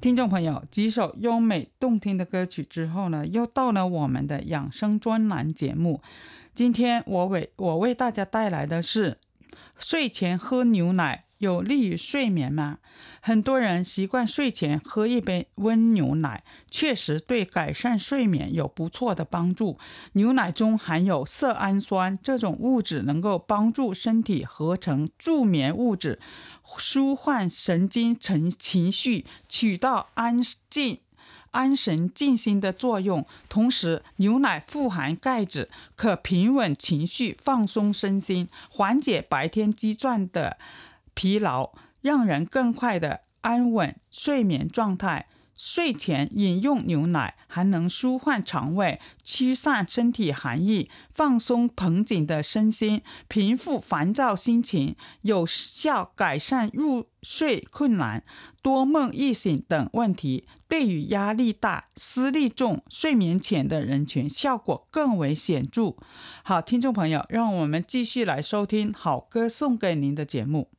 听众朋友，几首优美动听的歌曲之后呢，又到了我们的养生专栏节目。今天我为大家带来的是睡前喝牛奶有利于睡眠吗？很多人习惯睡前喝一杯温牛奶，确实对改善睡眠有不错的帮助。牛奶中含有色氨酸，这种物质能够帮助身体合成助眠物质，舒缓神经情绪，起到安神静心的作用。同时，牛奶富含钙质，可平稳情绪，放松身心，缓解白天积攒的疲劳，让人更快的安稳睡眠状态。睡前饮用牛奶还能舒缓肠胃，驱散身体寒意，放松绷紧的身心，平复烦躁心情，有效改善入睡困难、多梦易醒等问题。对于压力大、思虑重、睡眠前的人群，效果更为显著。好，听众朋友，让我们继续来收听好歌送给您的节目。